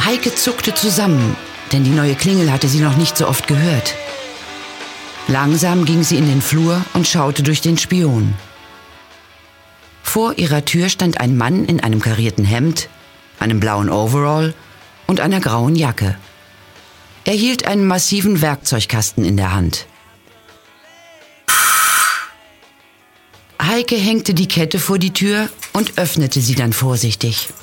Heike zuckte zusammen, denn die neue Klingel hatte sie noch nicht so oft gehört. Langsam ging sie in den Flur und schaute durch den Spion. Vor ihrer Tür stand ein Mann in einem karierten Hemd, einem blauen Overall und einer grauen Jacke. Er hielt einen massiven Werkzeugkasten in der Hand. Heike hängte die Kette vor die Tür und öffnete sie dann vorsichtig.